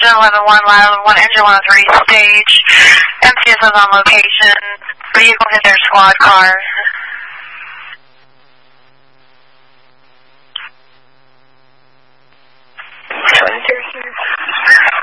engine 11-1, ladder 1, engine 103, stage. MCS is on location. Vehicle hit their squad car.